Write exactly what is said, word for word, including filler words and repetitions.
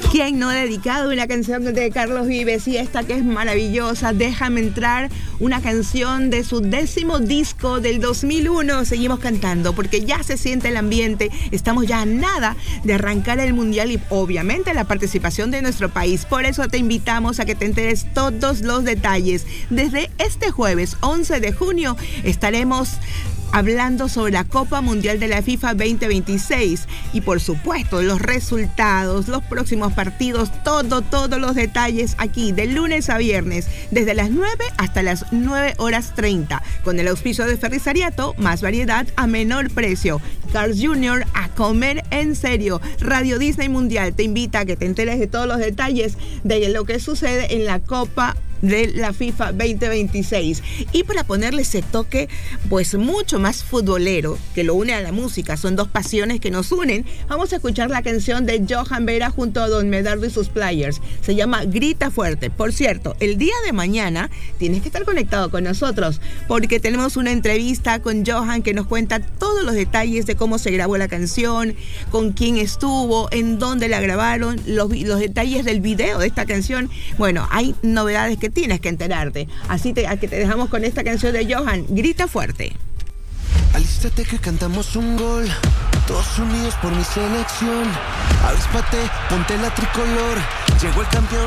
¿Quién no ha dedicado una canción de Carlos Vives? Y esta que es maravillosa, Déjame Entrar, una canción de su décimo disco del dos mil uno. Seguimos cantando porque ya se siente el ambiente, estamos ya a nada de arrancar el Mundial y obviamente la participación de nuestro país. Por eso te invitamos a que te enteres todos los detalles. Desde este jueves once de junio estaremos hablando sobre la Copa Mundial de la FIFA veinte veintiséis y por supuesto los resultados, los próximos partidos, todo, todos los detalles aquí de lunes a viernes desde las nueve hasta las nueve horas treinta con el auspicio de Ferrisariato, más variedad a menor precio. Carl's junior, a comer en serio. Radio Disney Mundial te invita a que te enteres de todos los detalles de lo que sucede en la Copa de la FIFA veinte veintiséis. Y para ponerle ese toque pues mucho más futbolero que lo une a la música, son dos pasiones que nos unen, vamos a escuchar la canción de Johan Vera junto a Don Medardo y sus Players. Se llama Grita Fuerte. Por cierto, el día de mañana tienes que estar conectado con nosotros porque tenemos una entrevista con Johan que nos cuenta todos los detalles de cómo se grabó la canción, con quién estuvo, en dónde la grabaron, los, los detalles del video de esta canción. Bueno, hay novedades que tienes que enterarte. Así te, que te dejamos con esta canción de Johan, Grita Fuerte. Alístate que cantamos un gol, todos unidos por mi selección. Avíspate, ponte la tricolor, llegó el campeón.